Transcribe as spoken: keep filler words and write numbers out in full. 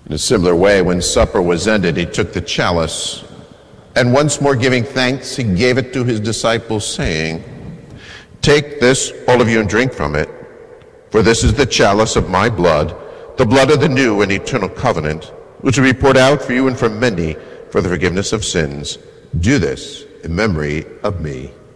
In a similar way, when supper was ended, he took the chalice, and once more giving thanks, he gave it to his disciples, saying, "Take this, all of you, and drink from it, for this is the chalice of my blood, the blood of the new and eternal covenant, which will be poured out for you and for many for the forgiveness of sins. Do this in memory of me."